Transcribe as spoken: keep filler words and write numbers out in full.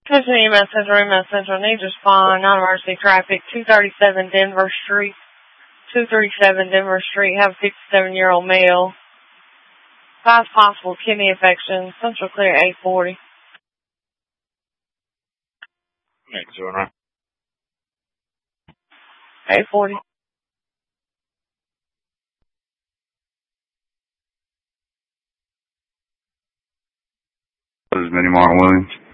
Continue message, room message. I need to respond. Non-emergency traffic. two thirty-seven Denver Street. two thirty-seven Denver Street. Have a fifty-seven-year-old male. Five possible kidney infection. Central clear eight forty. Next one. eight forty. This is Minnie Martin Williams.